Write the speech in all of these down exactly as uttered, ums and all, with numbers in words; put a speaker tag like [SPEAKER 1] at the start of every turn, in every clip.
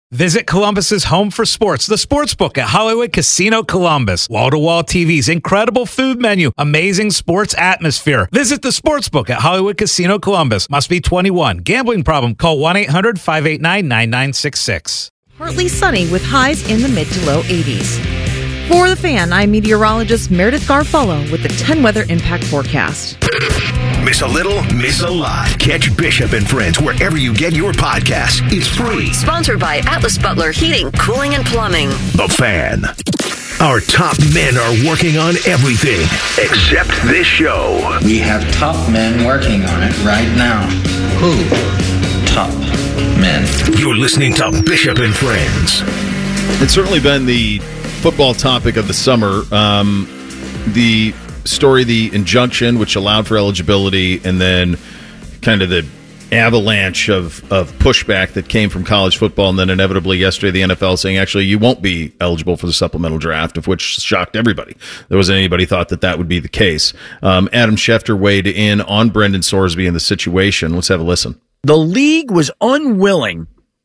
[SPEAKER 1] Visit Columbus's home for sports, the Sportsbook at Hollywood Casino Columbus. Wall-to-wall T Vs, incredible food menu, amazing sports atmosphere. Visit the Sportsbook at Hollywood Casino Columbus. Must be twenty-one. Gambling problem? Call one eight hundred five eight nine nine nine six six.
[SPEAKER 2] Partly sunny with highs in the mid to low eighties. For The Fan, I'm meteorologist Meredith Garfolo with the ten Weather Impact Forecast.
[SPEAKER 3] Miss a little, miss a lot. Catch Bishop and Friends wherever you get your podcasts. It's free.
[SPEAKER 4] Sponsored by Atlas Butler Heating, Cooling, and Plumbing.
[SPEAKER 3] The Fan. Our top men are working on everything except this show.
[SPEAKER 5] We have top men working on it right now. Who? Top men.
[SPEAKER 3] You're listening to Bishop and Friends.
[SPEAKER 6] It's certainly been the football topic of the summer. Um, the story, the injunction, which allowed for eligibility, and then kind of the avalanche of, of pushback that came from college football, and then inevitably yesterday the N F L saying, actually, you won't be eligible for the supplemental draft, of which shocked everybody. There wasn't anybody thought that that would be the case. Um, Adam Schefter weighed in on Brendan Sorsby and the situation. Let's have a listen.
[SPEAKER 7] The league was unwilling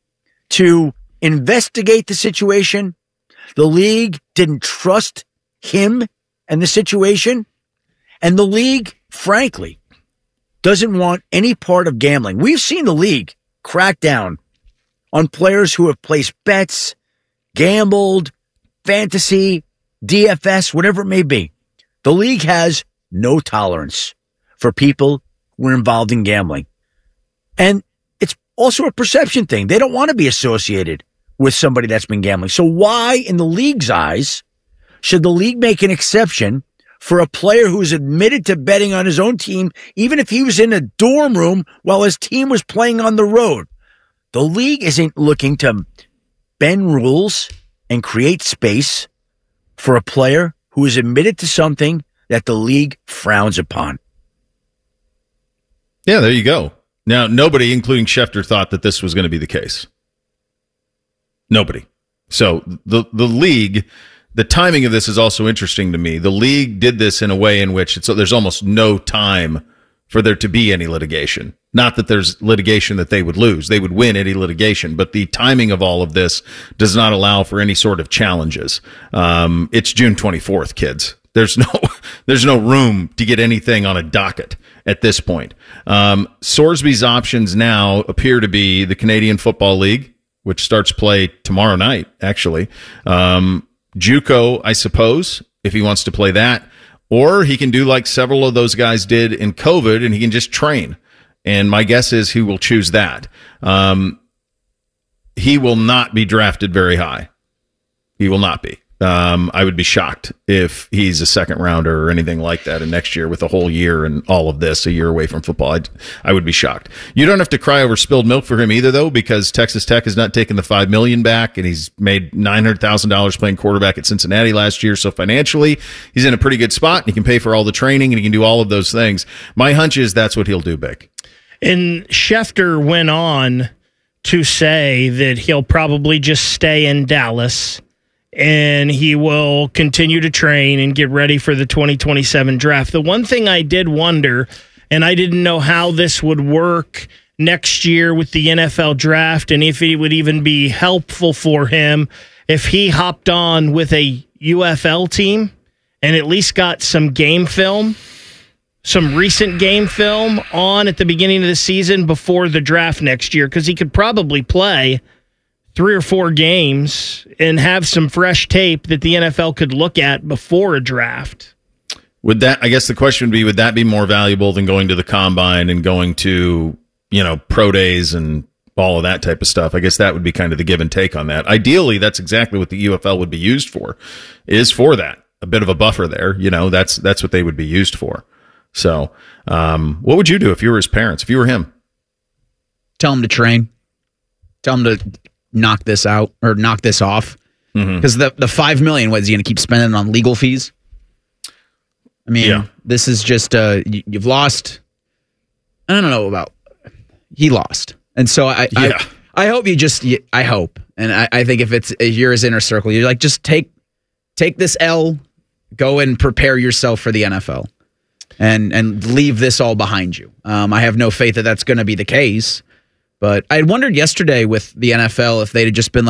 [SPEAKER 7] to investigate the situation. The league didn't trust him and the situation. And the league, frankly, doesn't want any part of gambling. We've seen the league crack down on players who have placed bets, gambled, fantasy, D F S, whatever it may be. The league has no tolerance for people who are involved in gambling. And it's also a perception thing. They don't want to be associated with somebody that's been gambling. So why, in the league's eyes, should the league make an exception for a player who's admitted to betting on his own team, even if he was in a dorm room while his team was playing on the road? The league isn't looking to bend rules and create space for a player who is admitted to something that the league frowns upon.
[SPEAKER 6] Yeah, there you go. Now, nobody, including Schefter, thought that this was going to be the case. Nobody. So the the league... The timing of this is also interesting to me. The league did this in a way in which it's, there's almost no time for there to be any litigation. Not that there's litigation that they would lose. They would win any litigation. But the timing of all of this does not allow for any sort of challenges. Um, it's June twenty-fourth, kids. There's no there's no room to get anything on a docket at this point. Um, Sorsby's options now appear to be the Canadian Football League, which starts play tomorrow night, actually. Um JUCO, I suppose, if he wants to play that, or he can do like several of those guys did in COVID, and he can just train. And my guess is he will choose that. Um, he will not be drafted very high. He will not be. Um, I would be shocked if he's a second rounder or anything like that. And next year, with a whole year and all of this, a year away from football, I'd, I would be shocked. You don't have to cry over spilled milk for him either, though, because Texas Tech has not taken the five million dollars back, and he's made nine hundred thousand dollars playing quarterback at Cincinnati last year. So financially, he's in a pretty good spot. And he can pay for all the training, and he can do all of those things. My hunch is that's what he'll do, Bick.
[SPEAKER 8] And Schefter went on to say that he'll probably just stay in Dallas, and he will continue to train and get ready for the twenty twenty-seven draft. The one thing I did wonder, and I didn't know how this would work next year with the N F L draft, and if it would even be helpful for him if he hopped on with a U F L team and at least got some game film, some recent game film on at the beginning of the season before the draft next year, because he could probably play three or four games and have some fresh tape that the N F L could look at before a draft.
[SPEAKER 6] Would that, I guess the question would be, would that be more valuable than going to the combine and going to, you know, pro days and all of that type of stuff? I guess that would be kind of the give and take on that. Ideally, that's exactly what the U F L would be used for, is for that. A bit of a buffer there. You know, that's, that's what they would be used for. So, um, what would you do if you were his parents, if you were him?
[SPEAKER 9] Tell him to train. Tell him to knock this out or knock this off, because mm-hmm. the the five million, what is he going to keep spending on legal fees? I mean, yeah. This is just uh, you, you've lost. I don't know about he lost, and so I yeah. I, I hope you just I hope, and I, I think if it's if you're his inner circle, you're like, just take take this L, go and prepare yourself for the N F L, and and leave this all behind you. Um, I have no faith that that's going to be the case. But I wondered yesterday with the N F L if they'd just been like,